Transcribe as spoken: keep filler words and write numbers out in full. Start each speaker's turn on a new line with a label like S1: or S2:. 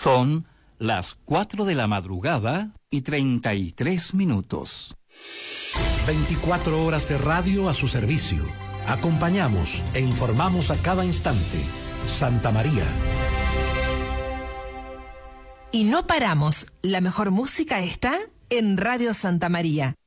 S1: Son las cuatro de la madrugada y treinta y tres minutos.
S2: veinticuatro horas de radio a su servicio. Acompañamos e informamos a cada instante. Santa María.
S3: Y no paramos. La mejor música está en Radio Santa María.